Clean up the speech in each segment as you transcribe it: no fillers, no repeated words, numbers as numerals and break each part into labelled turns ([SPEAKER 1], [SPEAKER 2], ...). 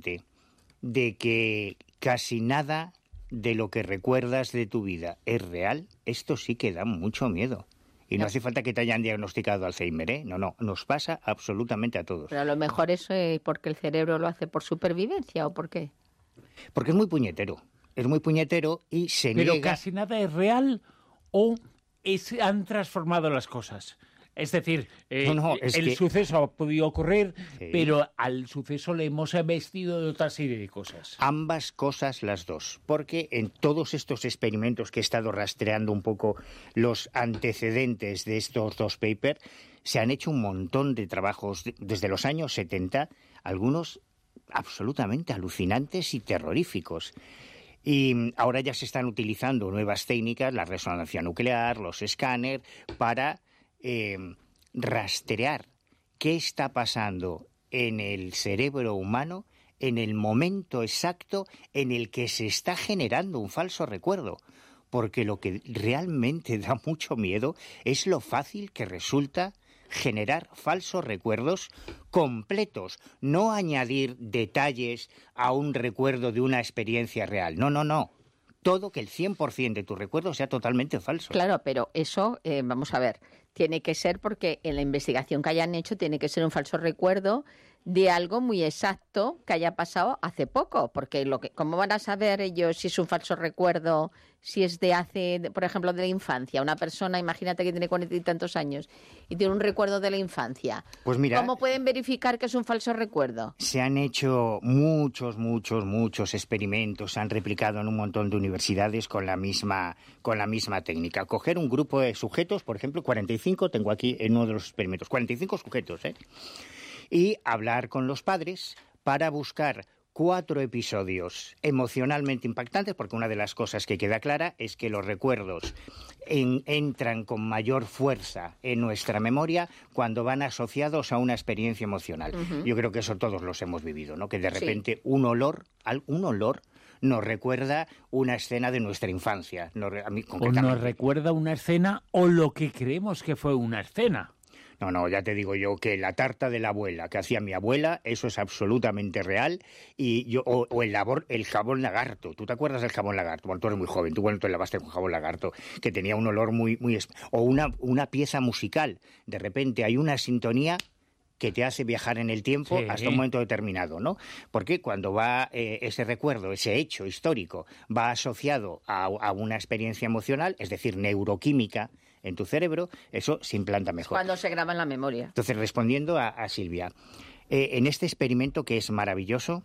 [SPEAKER 1] consciente de que casi nada de lo que recuerdas de tu vida es real, esto sí que da mucho miedo. Y no hace falta que te hayan diagnosticado Alzheimer, ¿eh? No, nos pasa absolutamente a todos.
[SPEAKER 2] Pero a lo mejor es porque el cerebro lo hace por supervivencia, ¿o por qué?
[SPEAKER 1] Porque es muy puñetero y se niega...
[SPEAKER 3] Pero casi nada es real o han transformado las cosas. Es decir, el suceso ha podido ocurrir, sí, pero al suceso le hemos vestido de otra serie de cosas.
[SPEAKER 1] Ambas cosas, las dos. Porque en todos estos experimentos que he estado rastreando un poco los antecedentes de estos dos papers, se han hecho un montón de trabajos desde los años 70, algunos absolutamente alucinantes y terroríficos. Y ahora ya se están utilizando nuevas técnicas, la resonancia nuclear, los escáneres, para rastrear qué está pasando en el cerebro humano en el momento exacto en el que se está generando un falso recuerdo. Porque lo que realmente da mucho miedo es lo fácil que resulta generar falsos recuerdos completos, no añadir detalles a un recuerdo de una experiencia real. No. Todo, que el 100% de tu recuerdo sea totalmente falso.
[SPEAKER 2] Claro, pero eso, vamos a ver, tiene que ser porque en la investigación que hayan hecho tiene que ser un falso recuerdo de algo muy exacto que haya pasado hace poco, porque ¿cómo van a saber ellos si es un falso recuerdo, si es de hace, por ejemplo, de la infancia? Una persona, imagínate que tiene 40 y tantos años y tiene un recuerdo de la infancia.
[SPEAKER 1] Pues mira,
[SPEAKER 2] ¿cómo pueden verificar que es un falso recuerdo?
[SPEAKER 1] Se han hecho muchos experimentos, se han replicado en un montón de universidades con la misma técnica. Coger un grupo de sujetos, por ejemplo, 45, tengo aquí en uno de los experimentos, 45 sujetos, y hablar con los padres para buscar 4 episodios emocionalmente impactantes, porque una de las cosas que queda clara es que los recuerdos entran con mayor fuerza en nuestra memoria cuando van asociados a una experiencia emocional. Uh-huh. Yo creo que eso todos los hemos vivido, ¿no? Que de repente sí, un olor nos recuerda una escena de nuestra infancia.
[SPEAKER 3] O nos recuerda una escena o lo que creemos que fue una escena.
[SPEAKER 1] No, ya te digo yo que la tarta de la abuela que hacía mi abuela, eso es absolutamente real. O el jabón lagarto. ¿Tú te acuerdas del jabón lagarto? Bueno, tú eres muy joven, tú te lavaste con jabón lagarto, que tenía un olor muy... O una pieza musical. De repente hay una sintonía que te hace viajar en el tiempo, sí, hasta un momento determinado, ¿no? Porque cuando va ese recuerdo, ese hecho histórico, va asociado a una experiencia emocional, es decir, neuroquímica en tu cerebro, eso se implanta mejor.
[SPEAKER 2] Cuando se graba en la memoria.
[SPEAKER 1] Entonces, respondiendo a Silvia, en este experimento que es maravilloso,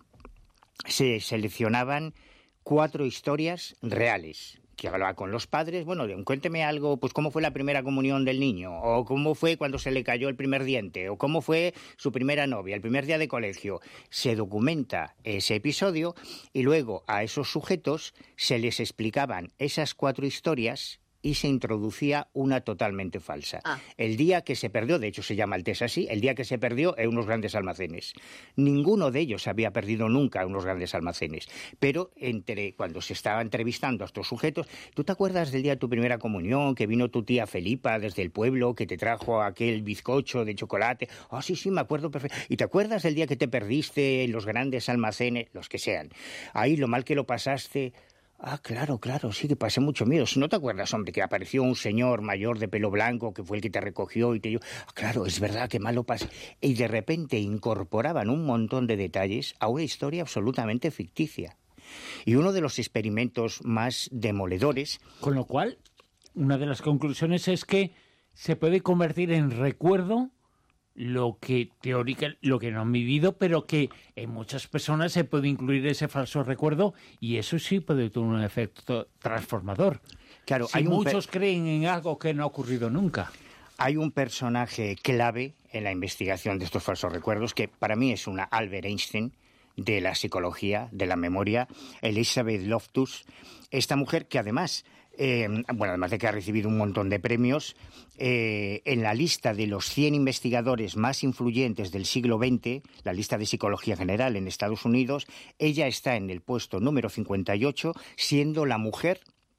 [SPEAKER 1] se seleccionaban 4 historias reales, que hablaba con los padres. Bueno, cuénteme algo, pues cómo fue la primera comunión del niño, o cómo fue cuando se le cayó el primer diente, o cómo fue su primera novia, el primer día de colegio. Se documenta ese episodio y luego a esos sujetos se les explicaban esas 4 historias y se introducía una totalmente falsa. El día que se perdió, de hecho se llama el test así, el día que se perdió en unos grandes almacenes. Ninguno de ellos había perdido nunca unos grandes almacenes. Pero cuando se estaba entrevistando a estos sujetos, ¿tú te acuerdas del día de tu primera comunión, que vino tu tía Felipa desde el pueblo, que te trajo aquel bizcocho de chocolate? Sí, me acuerdo perfecto. ¿Y te acuerdas del día que te perdiste en los grandes almacenes? Los que sean. Ahí lo mal que lo pasaste... Claro, sí que pasé mucho miedo. Si no te acuerdas, hombre, que apareció un señor mayor de pelo blanco que fue el que te recogió y te dijo, claro, es verdad, que mal lo pasé. Y de repente incorporaban un montón de detalles a una historia absolutamente ficticia. Y uno de los experimentos más demoledores...
[SPEAKER 3] Con lo cual, una de las conclusiones es que se puede convertir en recuerdo lo que no han vivido, pero que en muchas personas se puede incluir ese falso recuerdo, y eso sí puede tener un efecto transformador.
[SPEAKER 1] Claro,
[SPEAKER 3] si muchos creen en algo que no ha ocurrido nunca.
[SPEAKER 1] Hay un personaje clave en la investigación de estos falsos recuerdos que para mí es una Albert Einstein de la psicología, de la memoria, Elizabeth Loftus. Esta mujer que además de que ha recibido un montón de premios, en la lista de los 100 investigadores más influyentes del siglo XX, la lista de psicología general en Estados Unidos, ella está en el puesto número 58, siendo la mujer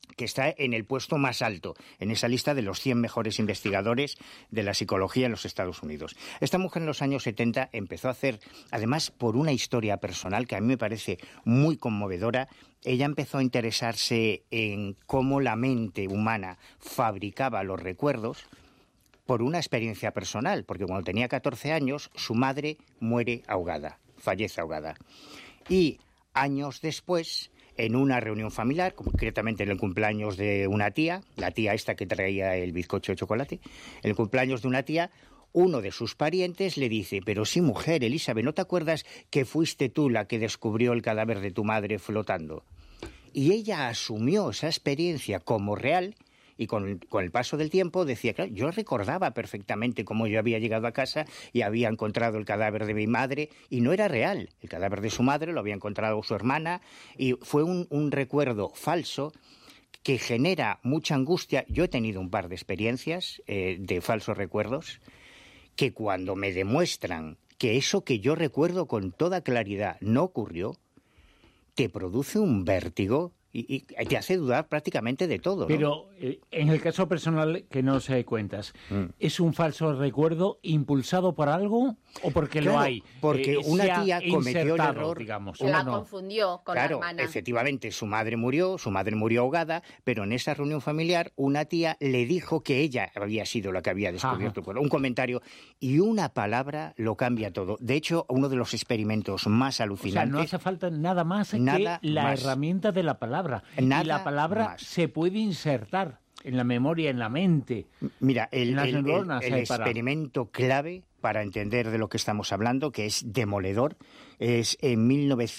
[SPEAKER 1] que está en el puesto más alto, en esa lista de los 100 mejores investigadores de la psicología en los Estados Unidos. Esta mujer en los años 70 empezó a hacer, además por una historia personal que a mí me parece muy conmovedora, ella empezó a interesarse en cómo la mente humana fabricaba los recuerdos por una experiencia personal, porque cuando tenía 14 años su madre muere ahogada, fallece ahogada. Y años después, en una reunión familiar, concretamente en el cumpleaños de una tía, la tía esta que traía el bizcocho de chocolate, en el cumpleaños de una tía, uno de sus parientes le dice: pero sí, mujer, Elizabeth, ¿no te acuerdas que fuiste tú la que descubrió el cadáver de tu madre flotando? Y ella asumió esa experiencia como real. Y con el paso del tiempo decía, claro, yo recordaba perfectamente cómo yo había llegado a casa y había encontrado el cadáver de mi madre, y no era real. El cadáver de su madre lo había encontrado su hermana, y fue un recuerdo falso que genera mucha angustia. Yo he tenido un par de experiencias de falsos recuerdos que cuando me demuestran que eso que yo recuerdo con toda claridad no ocurrió, te produce un vértigo y te hace dudar prácticamente de todo, ¿no?
[SPEAKER 3] Pero en el caso personal que nos cuentas, ¿es un falso recuerdo impulsado por algo o porque
[SPEAKER 1] claro,
[SPEAKER 3] lo hay?
[SPEAKER 1] Porque una tía cometió el error,
[SPEAKER 3] digamos.
[SPEAKER 2] Se la confundió con la hermana.
[SPEAKER 1] Efectivamente, su madre murió ahogada, pero en esa reunión familiar una tía le dijo que ella había sido la que había descubierto un comentario, y una palabra lo cambia todo. De hecho, uno de los experimentos más alucinantes...
[SPEAKER 3] O sea, no hace falta nada más que la herramienta de la palabra. Y la palabra se puede insertar en la memoria, en la mente.
[SPEAKER 1] Mira,
[SPEAKER 3] el
[SPEAKER 1] experimento clave para entender de lo que estamos hablando, que es demoledor, es en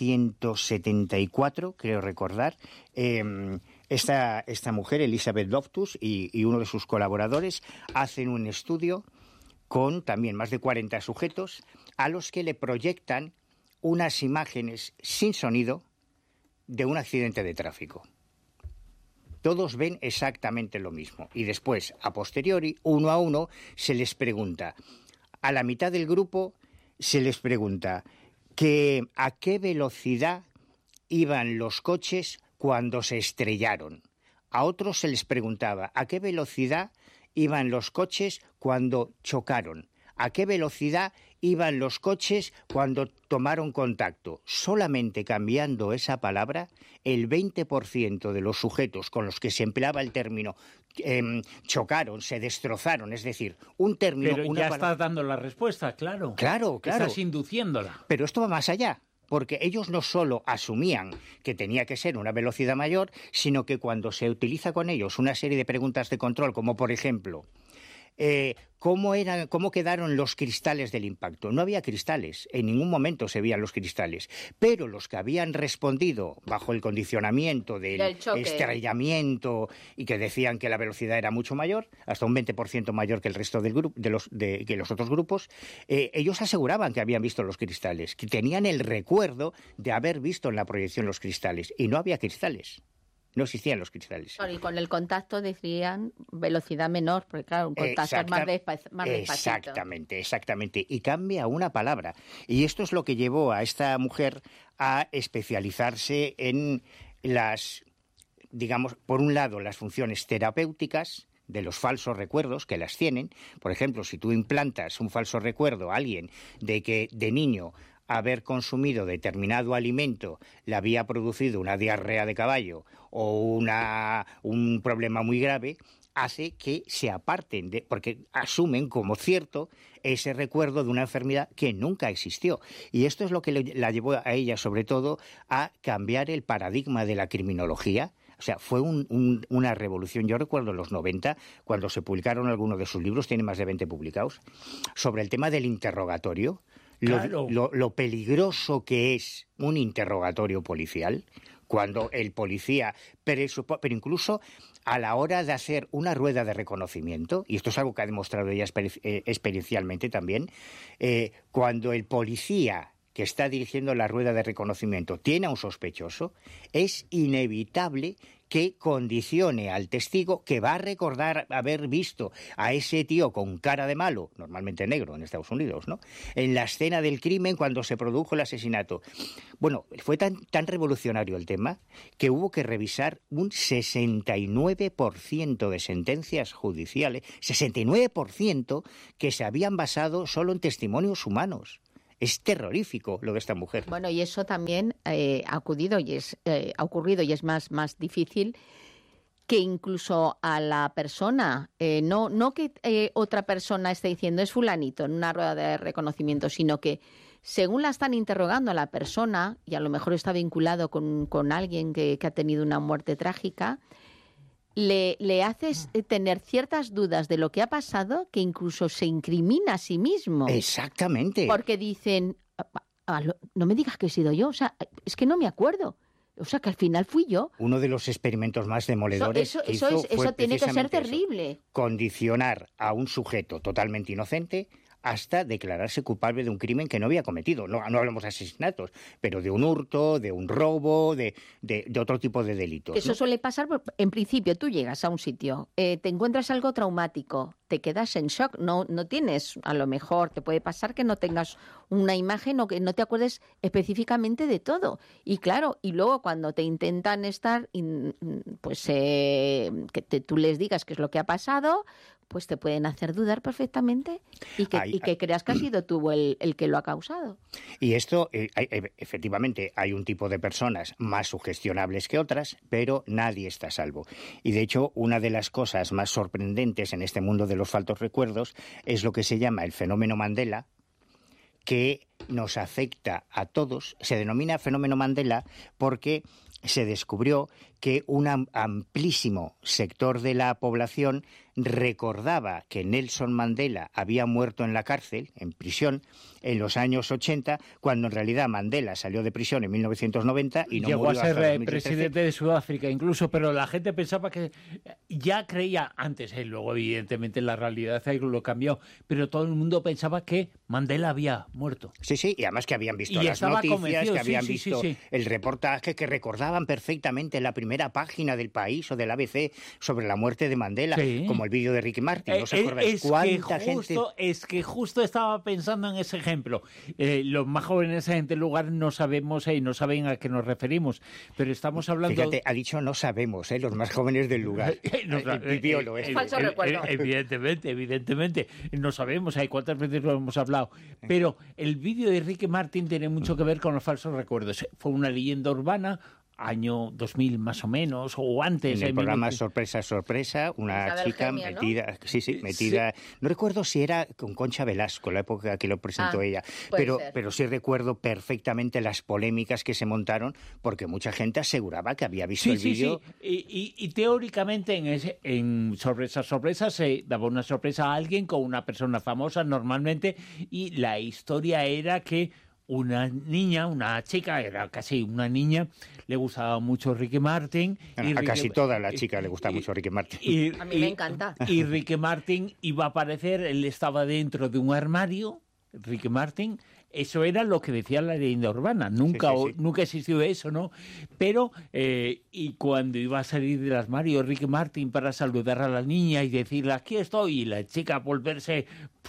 [SPEAKER 1] 1974, creo recordar, esta mujer, Elizabeth Loftus, y uno de sus colaboradores hacen un estudio con también más de 40 sujetos a los que le proyectan unas imágenes sin sonido de un accidente de tráfico. Todos ven exactamente lo mismo. Y después, a posteriori, uno a uno, se les pregunta. A la mitad del grupo se les pregunta a qué velocidad iban los coches cuando se estrellaron. A otros se les preguntaba a qué velocidad iban los coches cuando chocaron. ¿A qué velocidad iban los coches cuando tomaron contacto? Solamente cambiando esa palabra, el 20% de los sujetos con los que se empleaba el término chocaron, se destrozaron, es decir, un término...
[SPEAKER 3] Pero ya estás dando la respuesta, claro.
[SPEAKER 1] Claro.
[SPEAKER 3] Estás induciéndola.
[SPEAKER 1] Pero esto va más allá. Porque ellos no solo asumían que tenía que ser una velocidad mayor, sino que cuando se utiliza con ellos una serie de preguntas de control, como por ejemplo... ¿Cómo quedaron los cristales del impacto? No había cristales, en ningún momento se veían los cristales, pero los que habían respondido bajo el condicionamiento del estrellamiento y que decían que la velocidad era mucho mayor, hasta un 20% mayor que el resto del grupo, que los otros grupos, ellos aseguraban que habían visto los cristales, que tenían el recuerdo de haber visto en la proyección los cristales, y no había cristales. No existían los cristales.
[SPEAKER 2] Y con el contacto decían velocidad menor, porque claro, un contacto es más despacito.
[SPEAKER 1] Exactamente. Y cambia una palabra. Y esto es lo que llevó a esta mujer a especializarse en las, digamos, por un lado, las funciones terapéuticas de los falsos recuerdos, que las tienen. Por ejemplo, si tú implantas un falso recuerdo a alguien de que de niño haber consumido determinado alimento le había producido una diarrea de caballo o un problema muy grave, hace que se aparten, porque asumen como cierto ese recuerdo de una enfermedad que nunca existió. Y esto es lo que la llevó a ella, sobre todo, a cambiar el paradigma de la criminología. O sea, fue una revolución. Yo recuerdo en los 90, cuando se publicaron algunos de sus libros, tiene más de 20 publicados, sobre el tema del interrogatorio.
[SPEAKER 3] Claro.
[SPEAKER 1] Lo peligroso que es un interrogatorio policial, cuando el policía, pero incluso a la hora de hacer una rueda de reconocimiento, y esto es algo que ha demostrado ella experiencialmente también, cuando el policía que está dirigiendo la rueda de reconocimiento tiene a un sospechoso, es inevitable que condicione al testigo, que va a recordar haber visto a ese tío con cara de malo, normalmente negro en Estados Unidos, ¿no?, en la escena del crimen cuando se produjo el asesinato. Bueno, fue tan revolucionario el tema que hubo que revisar un 69% de sentencias judiciales, 69% que se habían basado solo en testimonios humanos. Es terrorífico lo de esta mujer.
[SPEAKER 2] Bueno, y eso también ha ocurrido y es más difícil que incluso a la persona, no que otra persona esté diciendo es fulanito en una rueda de reconocimiento, sino que según la están interrogando a la persona, y a lo mejor está vinculado con alguien que ha tenido una muerte trágica, le haces tener ciertas dudas de lo que ha pasado, que incluso se incrimina a sí mismo.
[SPEAKER 1] Exactamente.
[SPEAKER 2] Porque dicen, no me digas que he sido yo, o sea, es que no me acuerdo. O sea, que al final fui yo.
[SPEAKER 1] Uno de los experimentos más demoledores
[SPEAKER 2] eso tiene que ser terrible.
[SPEAKER 1] Condicionar a un sujeto totalmente inocente hasta declararse culpable de un crimen que no había cometido. No hablamos de asesinatos, pero de un hurto, de un robo, de otro tipo de delitos.
[SPEAKER 2] Eso suele pasar, en principio, tú llegas a un sitio, te encuentras algo traumático, te quedas en shock, no tienes, a lo mejor te puede pasar que no tengas una imagen o que no te acuerdes específicamente de todo. Y claro, y luego cuando te intentan tú les digas qué es lo que ha pasado, pues te pueden hacer dudar perfectamente y que creas que has sido tú el que lo ha causado.
[SPEAKER 1] Y esto, efectivamente, hay un tipo de personas más sugestionables que otras, pero nadie está a salvo. Y de hecho, una de las cosas más sorprendentes en este mundo de los falsos recuerdos es lo que se llama el fenómeno Mandela, que nos afecta a todos. Se denomina fenómeno Mandela porque se descubrió que un amplísimo sector de la población recordaba que Nelson Mandela había muerto en la cárcel, en prisión, en los años 80, cuando en realidad Mandela salió de prisión en 1990 y no
[SPEAKER 3] llegó
[SPEAKER 1] murió
[SPEAKER 3] a ser
[SPEAKER 1] hasta 2013.
[SPEAKER 3] Presidente de Sudáfrica incluso, pero la gente pensaba que ya creía antes, luego evidentemente la realidad lo cambió, pero todo el mundo pensaba que Mandela había muerto.
[SPEAKER 1] Sí, y además que habían visto las noticias, que habían visto el reportaje, que recordaban perfectamente la primera página del País o del ABC sobre la muerte de Mandela, como el vídeo de Ricky Martin. ¿No os acordáis cuánta gente?
[SPEAKER 3] Es que justo estaba pensando en ese ejemplo. Los más jóvenes del lugar no sabemos y no saben a qué nos referimos, pero estamos hablando...
[SPEAKER 1] Fíjate, ha dicho no sabemos, los más jóvenes del lugar. Pipiolo,
[SPEAKER 2] falso recuerdo.
[SPEAKER 3] Evidentemente. No sabemos cuántas veces lo hemos hablado. Pero el vídeo de Ricky Martin tiene mucho que ver con los falsos recuerdos. Fue una leyenda urbana, año 2000 más o menos, o antes.
[SPEAKER 1] En el programa Sorpresa, una chica metida, metida. No recuerdo si era con Concha Velasco, la época que lo presentó ella, pero sí recuerdo perfectamente las polémicas que se montaron, porque mucha gente aseguraba que había visto el vídeo.
[SPEAKER 3] Y teóricamente en Sorpresa se daba una sorpresa a alguien con una persona famosa normalmente, y la historia era que una chica, era casi una niña, le gustaba mucho Ricky Martin.
[SPEAKER 1] Casi toda la chica le gusta mucho Ricky Martin.
[SPEAKER 2] A mí me encanta.
[SPEAKER 3] Y Ricky Martin iba a aparecer, él estaba dentro de un armario, Ricky Martin. Eso era lo que decía la leyenda urbana. Nunca existió eso, ¿no? Pero, y cuando iba a salir del armario Ricky Martin para saludar a la niña y decirle, aquí estoy, y la chica volverse,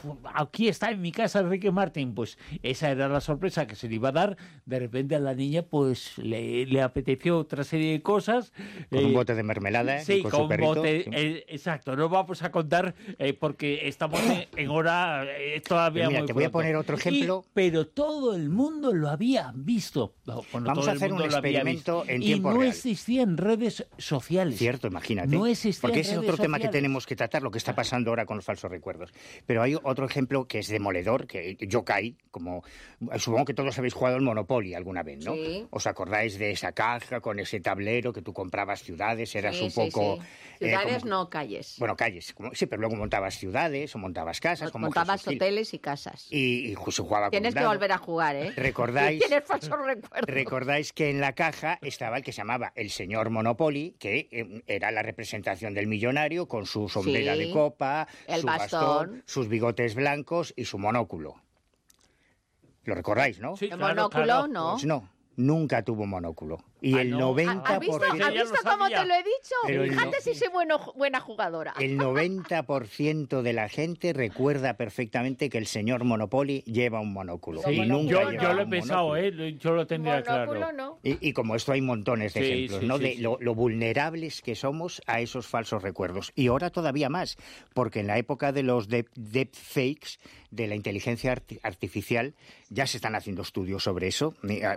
[SPEAKER 3] aquí está en mi casa Ricky Martin, pues esa era la sorpresa que se le iba a dar. De repente a la niña pues le apeteció otra serie de cosas.
[SPEAKER 1] Con un bote de mermelada, con su perrito.
[SPEAKER 3] Exacto, no vamos a contar porque estamos en hora todavía muy
[SPEAKER 1] te voy a poner otro ejemplo.
[SPEAKER 3] Pero todo el mundo lo había visto.
[SPEAKER 1] Vamos a hacer un experimento en tiempo real.
[SPEAKER 3] Y no existían redes sociales.
[SPEAKER 1] Cierto, imagínate.
[SPEAKER 3] No existían
[SPEAKER 1] porque ese es otro
[SPEAKER 3] redes
[SPEAKER 1] tema que
[SPEAKER 3] sociales.
[SPEAKER 1] tenemos que tratar, lo que está pasando ahora con los falsos recuerdos. Pero hay otro ejemplo que es demoledor, que yo caí, como supongo que todos habéis jugado al Monopoly alguna vez, ¿no?
[SPEAKER 2] Sí.
[SPEAKER 1] ¿Os acordáis de esa caja con ese tablero que tú comprabas ciudades? Eras un poco...
[SPEAKER 2] Ciudades no calles.
[SPEAKER 1] Bueno, calles. Pero luego montabas ciudades o montabas casas.
[SPEAKER 2] Montabas hoteles y casas.
[SPEAKER 1] Y se jugaba con
[SPEAKER 2] Tienes que volver a jugar, ¿eh?
[SPEAKER 1] ¿Recordáis?
[SPEAKER 2] Tienes falsos recuerdos.
[SPEAKER 1] Recordáis que en la caja estaba el que se llamaba el señor Monopoly, que era la representación del millonario con su sombrera de copa,
[SPEAKER 2] el
[SPEAKER 1] su
[SPEAKER 2] bastón,
[SPEAKER 1] sus bigotes blancos y su monóculo. ¿Lo recordáis, no?
[SPEAKER 2] Sí, el monóculo, ¿no?
[SPEAKER 1] Pues no, nunca tuvo monóculo. Y el
[SPEAKER 3] no.
[SPEAKER 1] 90%...
[SPEAKER 2] ¿Has visto,
[SPEAKER 3] Ella
[SPEAKER 2] ¿has
[SPEAKER 3] lo
[SPEAKER 2] visto cómo
[SPEAKER 3] sabía.
[SPEAKER 2] te lo he dicho?
[SPEAKER 1] Pero
[SPEAKER 2] Fíjate si soy buena jugadora.
[SPEAKER 1] El 90% de la gente recuerda perfectamente que el señor Monopoly lleva un monóculo.
[SPEAKER 3] Sí,
[SPEAKER 1] y nunca
[SPEAKER 3] yo
[SPEAKER 1] lleva
[SPEAKER 3] lo he
[SPEAKER 1] un
[SPEAKER 3] pensado,
[SPEAKER 1] monóculo.
[SPEAKER 3] yo lo tendría
[SPEAKER 2] Monóculo
[SPEAKER 3] claro.
[SPEAKER 2] no.
[SPEAKER 1] Y como esto hay montones de
[SPEAKER 3] Sí,
[SPEAKER 1] ejemplos,
[SPEAKER 3] sí,
[SPEAKER 1] ¿no?
[SPEAKER 3] sí,
[SPEAKER 1] De
[SPEAKER 3] sí.
[SPEAKER 1] lo vulnerables que somos a esos falsos recuerdos. Y ahora todavía más, porque en la época de los deepfakes, de la inteligencia artificial, ya se están haciendo estudios sobre eso.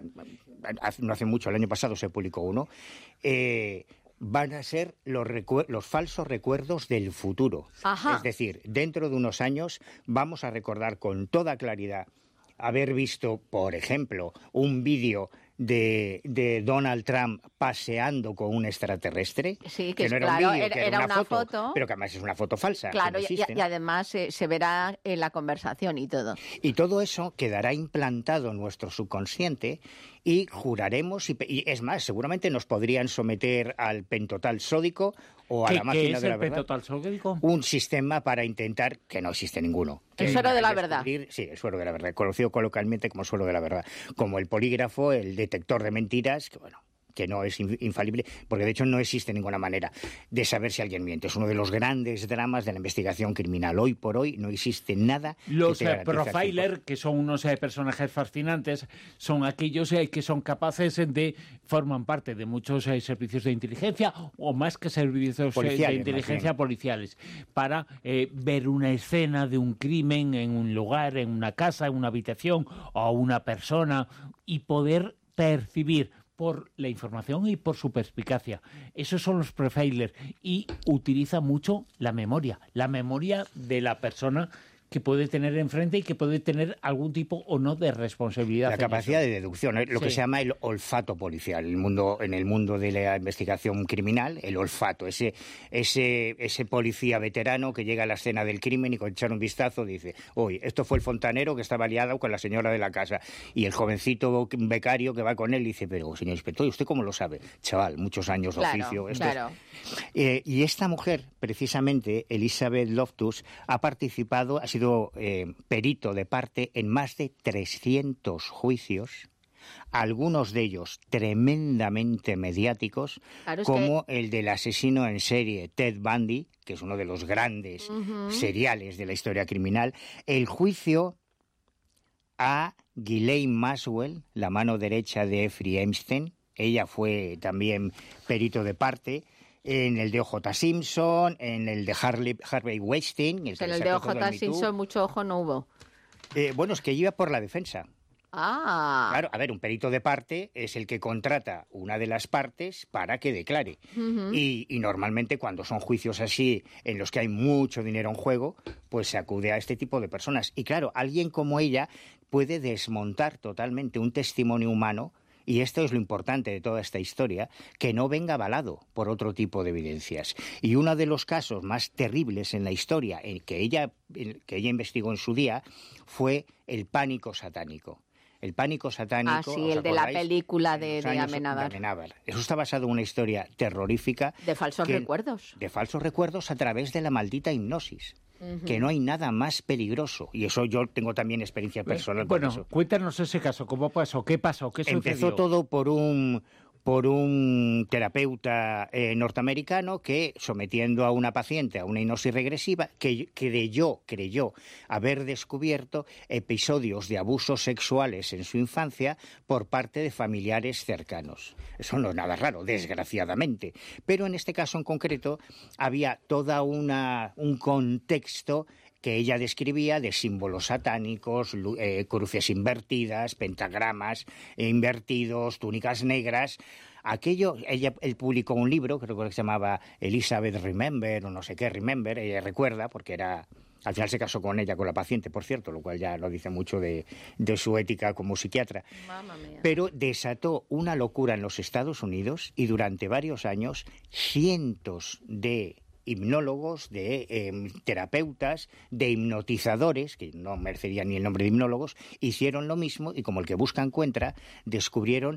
[SPEAKER 1] No hace mucho, el año pasado se publicó uno. Van a ser los falsos recuerdos del futuro.
[SPEAKER 2] Ajá.
[SPEAKER 1] Es decir, dentro de unos años vamos a recordar con toda claridad haber visto, por ejemplo, un vídeo de Donald Trump paseando con un extraterrestre.
[SPEAKER 2] Sí, que
[SPEAKER 1] no era
[SPEAKER 2] claro,
[SPEAKER 1] un vídeo, que
[SPEAKER 2] era una foto.
[SPEAKER 1] pero que además es una foto falsa.
[SPEAKER 2] Claro,
[SPEAKER 1] que no existe,
[SPEAKER 2] y
[SPEAKER 1] ¿no?
[SPEAKER 2] además se verá en la conversación y todo.
[SPEAKER 1] Y todo eso quedará implantado en nuestro subconsciente y juraremos, y es más, seguramente nos podrían someter al pentotal sódico o a la máquina
[SPEAKER 3] ¿Qué es
[SPEAKER 1] de la
[SPEAKER 3] el
[SPEAKER 1] verdad.
[SPEAKER 3] pentotal sódico?
[SPEAKER 1] Un sistema para intentar, que no existe ninguno.
[SPEAKER 2] El
[SPEAKER 1] Que
[SPEAKER 2] suero de la
[SPEAKER 1] descubrir-
[SPEAKER 2] verdad.
[SPEAKER 1] Sí, el suero de la verdad, conocido coloquialmente como suero de la verdad. Como el polígrafo, el detector de mentiras, que bueno, que no es infalible, porque de hecho no existe ninguna manera de saber si alguien miente. Es uno de los grandes dramas de la investigación criminal. Hoy por hoy no existe nada
[SPEAKER 3] Los
[SPEAKER 1] que te garantice al
[SPEAKER 3] profiler, que son unos personajes fascinantes, son aquellos que son capaces forman parte de muchos servicios de inteligencia o más que servicios
[SPEAKER 1] Policiales,
[SPEAKER 3] de inteligencia
[SPEAKER 1] más bien.
[SPEAKER 3] policiales, para ver una escena de un crimen en un lugar, en una casa, en una habitación o a una persona y poder percibir por la información y por su perspicacia. Esos son los profilers y utiliza mucho la memoria de la persona que puede tener enfrente y que puede tener algún tipo o no de responsabilidad.
[SPEAKER 1] La capacidad de deducción, lo que
[SPEAKER 3] Sí.
[SPEAKER 1] se llama el olfato policial. En el mundo de la investigación criminal, el olfato, ese policía veterano que llega a la escena del crimen y con echar un vistazo dice, oye, esto fue el fontanero que estaba liado con la señora de la casa. Y el jovencito becario que va con él dice, pero señor inspector, ¿usted cómo lo sabe? Chaval, muchos años de oficio.
[SPEAKER 2] Claro.
[SPEAKER 1] Y esta mujer, precisamente, Elizabeth Loftus, ha sido perito de parte en más de 300 juicios, algunos de ellos tremendamente mediáticos,
[SPEAKER 2] Claro, es
[SPEAKER 1] como el del asesino en serie Ted Bundy, que es uno de los grandes seriales de la historia criminal. El juicio a Ghislaine Maxwell, la mano derecha de Jeffrey Epstein. Ella fue también perito de parte en el de O.J. Simpson, en el de Harvey Weinstein.
[SPEAKER 2] En el de O.J. Simpson mucho ojo no hubo.
[SPEAKER 1] Bueno, es que iba por la defensa.
[SPEAKER 2] Ah.
[SPEAKER 1] Claro, a ver, un perito de parte es el que contrata una de las partes para que declare. Y normalmente cuando son juicios así, en los que hay mucho dinero en juego, pues se acude a este tipo de personas. Y claro, alguien como ella puede desmontar totalmente un testimonio humano. Y esto es lo importante de toda esta historia, que no venga avalado por otro tipo de evidencias. Y uno de los casos más terribles en la historia que ella investigó en su día fue el pánico satánico. El pánico satánico...
[SPEAKER 2] Ah, sí, el de la película de
[SPEAKER 1] Amenábar. Eso está basado en una historia terrorífica.
[SPEAKER 2] De falsos recuerdos.
[SPEAKER 1] De falsos recuerdos a través de la maldita hipnosis. Que no hay nada más peligroso. Y eso yo tengo también experiencia personal con eso.
[SPEAKER 3] Bueno, cuéntanos ese caso. ¿Cómo pasó? ¿Qué pasó? ¿Qué sucedió?
[SPEAKER 1] Empezó todo por un terapeuta norteamericano que, sometiendo a una paciente a una hipnosis regresiva, que creyó haber descubierto episodios de abusos sexuales en su infancia por parte de familiares cercanos. Eso no es nada raro, desgraciadamente. Pero en este caso en concreto había toda un contexto que ella describía de símbolos satánicos, cruces invertidas, pentagramas invertidos, túnicas negras. Él publicó un libro, creo que se llamaba Elizabeth Remember, o no sé qué, Remember, ella recuerda, porque al final se casó con ella, con la paciente, por cierto, lo cual ya lo dice mucho de su ética como psiquiatra.
[SPEAKER 2] Mamma mía.
[SPEAKER 1] Pero desató una locura en los Estados Unidos y durante varios años cientos de hipnólogos, de terapeutas, de hipnotizadores, que no merecerían ni el nombre de hipnólogos, hicieron lo mismo y como el que busca encuentra, descubrieron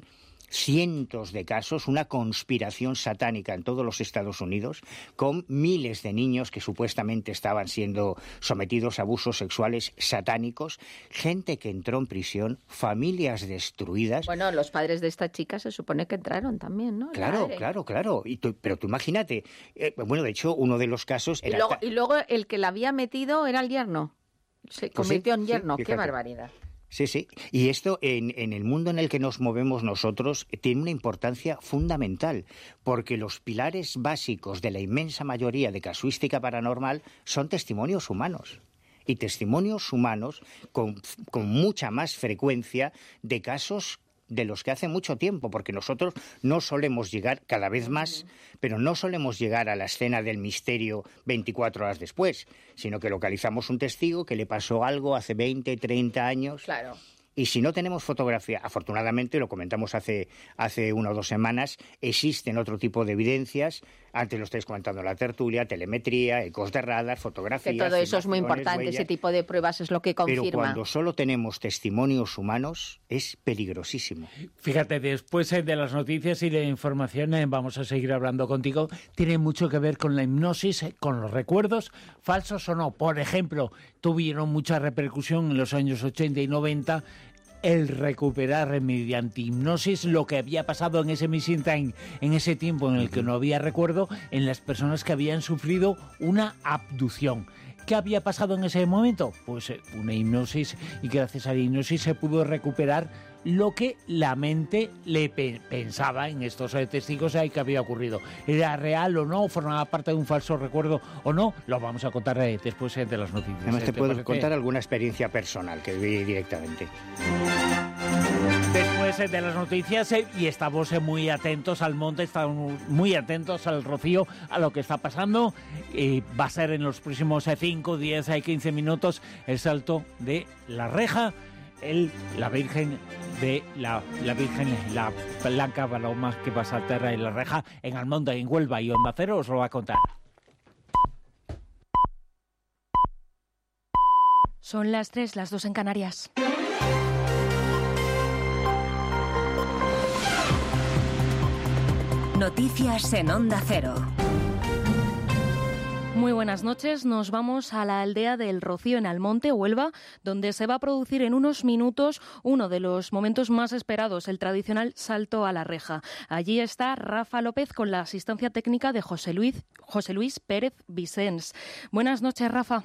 [SPEAKER 1] cientos de casos, una conspiración satánica en todos los Estados Unidos, con miles de niños que supuestamente estaban siendo sometidos a abusos sexuales satánicos, gente que entró en prisión, familias destruidas.
[SPEAKER 2] Bueno, los padres de esta chica se supone que entraron también, ¿no?
[SPEAKER 1] Claro. Pero tú imagínate, bueno, de hecho, uno de los casos era...
[SPEAKER 2] Y luego el que la había metido era el yerno. Se convirtió en yerno. ¡Qué barbaridad!
[SPEAKER 1] Sí. Y esto, en el mundo en el que nos movemos nosotros, tiene una importancia fundamental, porque los pilares básicos de la inmensa mayoría de casuística paranormal son testimonios humanos. Y testimonios humanos con mucha más frecuencia de casos de los que hace mucho tiempo, porque nosotros no solemos llegar, cada vez más, pero no solemos llegar a la escena del misterio 24 horas después, sino que localizamos un testigo que le pasó algo hace 20, 30 años.
[SPEAKER 2] Claro.
[SPEAKER 1] Y si no tenemos fotografía, afortunadamente, lo comentamos hace 1 o 2 semanas, existen otro tipo de evidencias. Antes lo estáis comentando en la tertulia, telemetría, ecos de radar, fotografías.
[SPEAKER 2] Que todo eso es muy importante,
[SPEAKER 1] huellas.
[SPEAKER 2] ese tipo de pruebas es lo que confirma.
[SPEAKER 1] Pero cuando solo tenemos testimonios humanos, es peligrosísimo.
[SPEAKER 3] Fíjate, después de las noticias y de información, vamos a seguir hablando contigo. Tiene mucho que ver con la hipnosis, con los recuerdos, falsos o no. Por ejemplo, tuvieron mucha repercusión en los años 80 y 90 el recuperar mediante hipnosis lo que había pasado en ese missing time, en ese tiempo en el que no había recuerdo, en las personas que habían sufrido una abducción. ¿Qué había pasado en ese momento? Pues una hipnosis, y gracias a la hipnosis se pudo recuperar lo que la mente le pensaba en estos testigos que había ocurrido. ¿Era real o no? ¿Formaba parte de un falso recuerdo o no? Lo vamos a contar después de las noticias.
[SPEAKER 1] Además te puedo contar alguna experiencia personal que viví directamente.
[SPEAKER 3] Después de las noticias, y estamos muy atentos al monte, estamos muy atentos al Rocío, a lo que está pasando. Va a ser en los próximos 5, 10, 15 minutos el salto de la reja, la Virgen de la Virgen, la Blanca Paloma que pasa a terra en la reja, en Almonte, en Huelva, y Onda Cero os lo va a contar.
[SPEAKER 4] Son las 3, las 2 en Canarias.
[SPEAKER 5] Noticias en Onda Cero.
[SPEAKER 4] Muy buenas noches. Nos vamos a la aldea del Rocío en Almonte, Huelva, donde se va a producir en unos minutos uno de los momentos más esperados, el tradicional salto a la reja. Allí está Rafa López con la asistencia técnica de José Luis Pérez Vicens. Buenas noches, Rafa.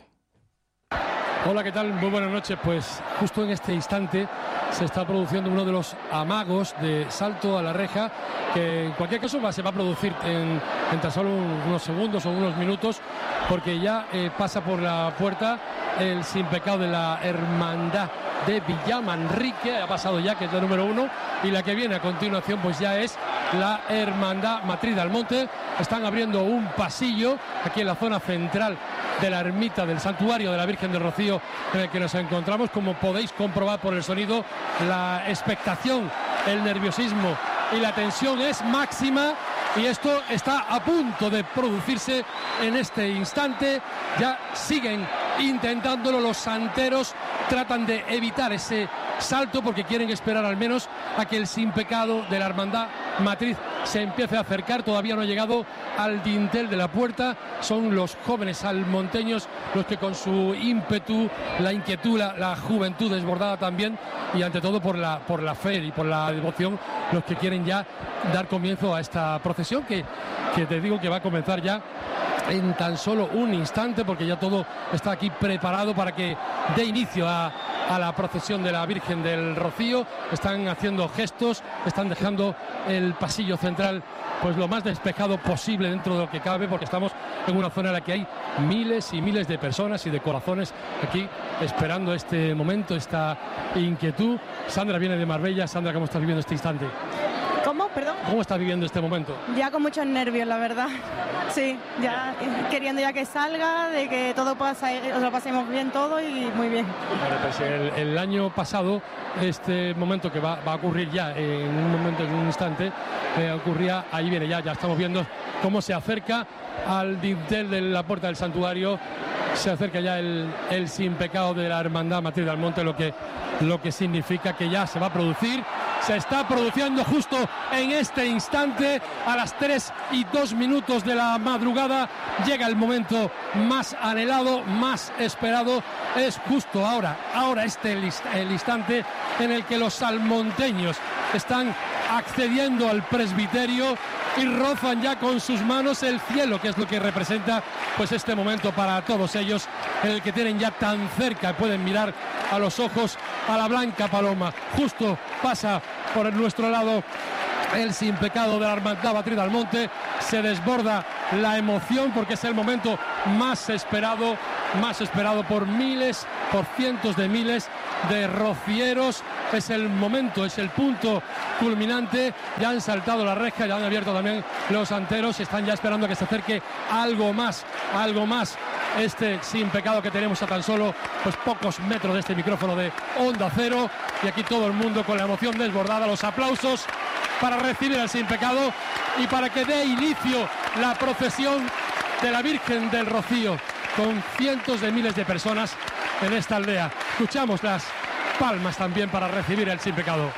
[SPEAKER 6] Hola, ¿qué tal? Muy buenas noches. Pues justo en este instante se está produciendo uno de los amagos de salto a la reja, que en cualquier caso se va a producir en tan solo unos segundos o unos minutos, porque ya pasa por la puerta el sin pecado de la Hermandad de Villamanrique, ha pasado ya, que es la número 1, y la que viene a continuación pues ya es la Hermandad Matriz de Almonte. Están abriendo un pasillo aquí en la zona central de la ermita del santuario de la Virgen del Rocío, en el que nos encontramos. Como podéis comprobar por el sonido, la expectación, el nerviosismo y la tensión es máxima, y esto está a punto de producirse en este instante. Ya siguen intentándolo los santeros, tratan de evitar ese salto porque quieren esperar al menos a que el sin pecado de la Hermandad Matriz se empiece a acercar. Todavía no ha llegado al dintel de la puerta. Son los jóvenes almonteños los que, con su ímpetu, la inquietud, la juventud desbordada también, y ante todo por la fe y por la devoción, los que quieren ya dar comienzo a esta procesión que te digo que va a comenzar ya en tan solo un instante, porque ya todo está aquí preparado para que dé inicio a la procesión de la Virgen del Rocío. Están haciendo gestos, están dejando el pasillo central pues lo más despejado posible dentro de lo que cabe, porque estamos en una zona en la que hay miles y miles de personas y de corazones aquí esperando este momento, esta inquietud. Sandra viene de Marbella. Sandra, ¿cómo estás viviendo este instante?
[SPEAKER 7] ¿Cómo? Perdón.
[SPEAKER 6] ¿Cómo estás viviendo este momento?
[SPEAKER 7] Ya con muchos nervios, la verdad. Sí, ya queriendo ya que salga, de que todo lo pasemos bien todo y muy bien.
[SPEAKER 6] Bueno, pues el año pasado, este momento que va a ocurrir ya en un momento, en un instante, ocurría, ahí viene ya estamos viendo cómo se acerca al dintel de la puerta del santuario, se acerca ya el sin pecado de la Hermandad Matriz de Almonte, lo que significa que ya se va a producir se está produciendo justo en este instante. A las 3:02 de la madrugada llega el momento más anhelado, más esperado. Es justo ahora el instante en el que los salmonteños están accediendo al presbiterio y rozan ya con sus manos el cielo, que es lo que representa pues este momento para todos ellos, en el que tienen ya tan cerca, pueden mirar a los ojos a la blanca paloma. Justo pasa por nuestro lado el sin pecado de la Hermandad Batrid al Monte. Se desborda la emoción porque es el momento más esperado por miles, por cientos de miles de rocieros. Es el momento, es el punto culminante. Ya han saltado la reja, ya han abierto también los anteros, están ya esperando a que se acerque algo más. Este sin pecado que tenemos a tan solo pues pocos metros de este micrófono de Onda Cero, y aquí todo el mundo con la emoción desbordada, los aplausos para recibir al sin pecado y para que dé inicio la procesión de la Virgen del Rocío con cientos de miles de personas en esta aldea. Escuchamos las palmas también para recibir el sin pecado.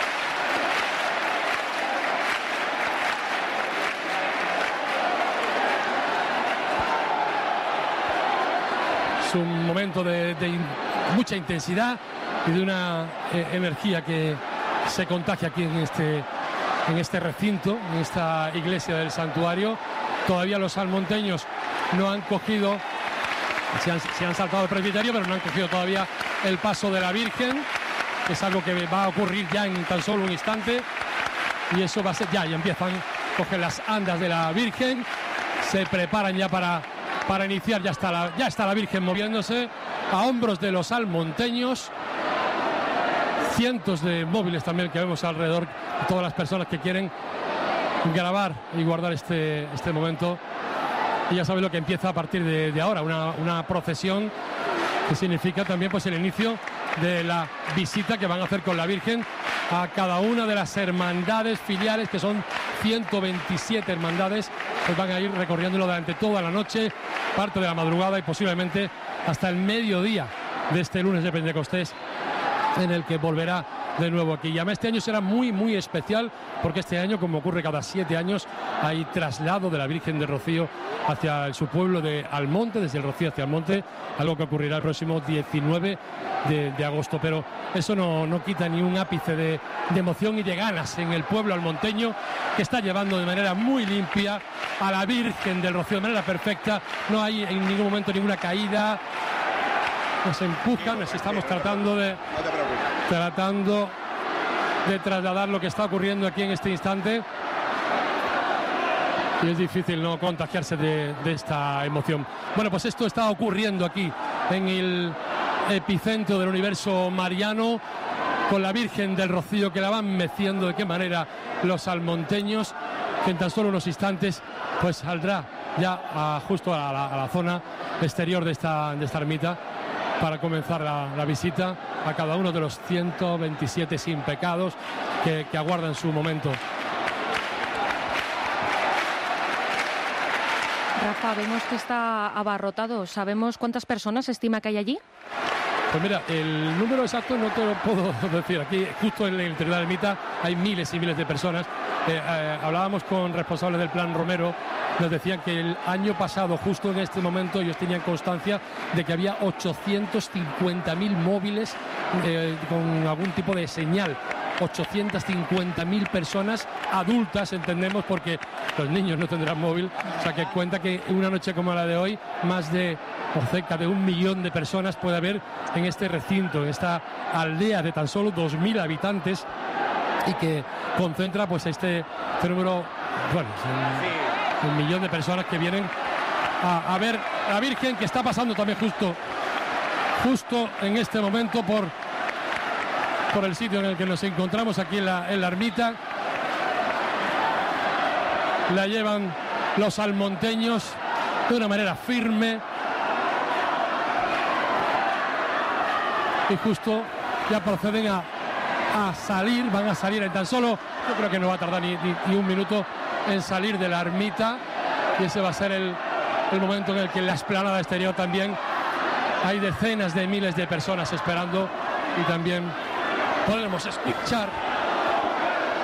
[SPEAKER 6] Es un momento de mucha intensidad y de una energía que se contagia aquí en este recinto, en esta iglesia del santuario. Todavía los salmonteños no han cogido, se han saltado el presbiterio, pero no han cogido todavía el paso de la Virgen, que es algo que va a ocurrir ya en tan solo un instante, y eso va a ser ya empiezan, cogen las andas de la Virgen, se preparan ya para iniciar. Ya está la Virgen moviéndose a hombros de los salmonteños. Cientos de móviles también que vemos alrededor, todas las personas que quieren grabar y guardar este momento. Y ya sabéis lo que empieza a partir de ahora, una procesión que significa también pues el inicio de la visita que van a hacer con la Virgen a cada una de las hermandades filiales, que son 127 hermandades, pues van a ir recorriéndolo durante toda la noche, parte de la madrugada y posiblemente hasta el mediodía de este lunes de Pentecostés, en el que volverá de nuevo aquí. Y además este año será muy, muy especial, porque este año, como ocurre cada 7 años, hay traslado de la Virgen de Rocío hacia su pueblo de Almonte, desde el Rocío hacia Almonte, algo que ocurrirá el próximo 19 de agosto. Pero eso no quita ni un ápice de emoción y de ganas en el pueblo almonteño, que está llevando de manera muy limpia a la Virgen del Rocío, de manera perfecta. No hay en ningún momento ninguna caída. Nos empujan, nos estamos tratando de trasladar lo que está ocurriendo aquí en este instante, y es difícil no contagiarse de esta emoción. Bueno, pues esto está ocurriendo aquí en el epicentro del universo mariano, con la Virgen del Rocío, que la van meciendo de qué manera los salmonteños, que en tan solo unos instantes pues saldrá ya justo a la zona exterior de esta ermita, para comenzar la visita a cada uno de los 127 sin pecados que aguardan su momento.
[SPEAKER 4] Rafa, vemos que está abarrotado. ¿Sabemos cuántas personas se estima que hay allí?
[SPEAKER 6] Pues mira, el número exacto no te lo puedo decir. Aquí, justo en el interior de la ermita, hay miles y miles de personas. Hablábamos con responsables del Plan Romero, nos decían que el año pasado, justo en este momento, ellos tenían constancia de que había 850.000 móviles con algún tipo de señal. 850.000 personas adultas, entendemos, porque los niños no tendrán móvil. O sea, que cuenta que una noche como la de hoy, más de o cerca de 1 millón de personas puede haber en este recinto, en esta aldea de tan solo 2.000 habitantes, y que concentra pues este número, bueno, un millón de personas que vienen a ver a la Virgen, que está pasando también justo en este momento por el sitio en el que nos encontramos, aquí en la ermita. La llevan los salmonteños de una manera firme, y justo ya proceden a salir, van a salir en tan solo, yo creo que no va a tardar ni 1 minuto en salir de la ermita, y ese va a ser el momento en el que en la explanada exterior también hay decenas de miles de personas esperando, y también podremos escuchar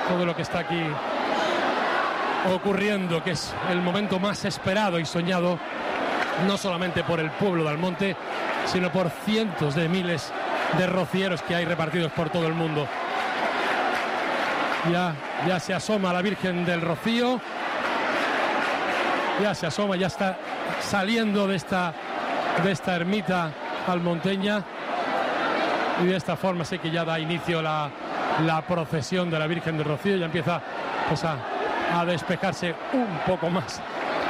[SPEAKER 6] todo lo que está aquí ocurriendo, que es el momento más esperado y soñado, no solamente por el pueblo de Almonte, sino por cientos de miles de rocieros que hay repartidos por todo el mundo. Ya se asoma la Virgen del Rocío, ya se asoma, ya está saliendo de esta ermita almonteña, y de esta forma sé que ya da inicio la procesión de la Virgen del Rocío. Ya empieza pues a despejarse un poco más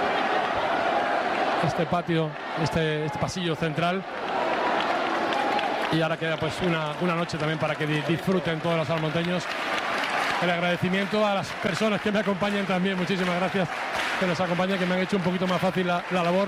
[SPEAKER 6] este patio, este pasillo central, y ahora queda pues una noche también para que disfruten todos los almonteños. El agradecimiento a las personas que me acompañan también, muchísimas gracias, que nos acompañan, que me han hecho un poquito más fácil la labor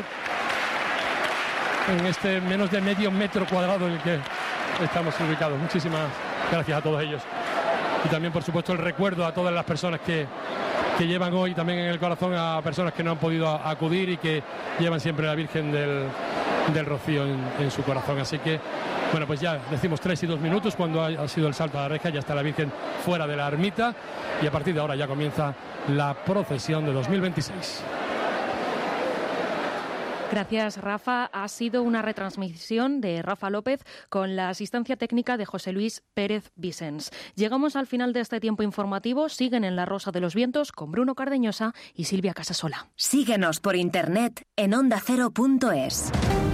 [SPEAKER 6] en este menos de medio metro cuadrado en el que estamos ubicados. Muchísimas gracias a todos ellos, y también por supuesto el recuerdo a todas las personas que llevan hoy también en el corazón a personas que no han podido acudir y que llevan siempre la Virgen del Rocío en su corazón. Así que bueno, pues ya decimos 3 y 2 minutos cuando ha sido el salto a la reja, ya está la Virgen fuera de la ermita, y a partir de ahora ya comienza la procesión de 2026.
[SPEAKER 4] Gracias, Rafa. Ha sido una retransmisión de Rafa López con la asistencia técnica de José Luis Pérez Vicens. Llegamos al final de este tiempo informativo. Siguen en La Rosa de los Vientos con Bruno Cardeñosa y Silvia Casasola.
[SPEAKER 5] Síguenos por internet en ondacero.es.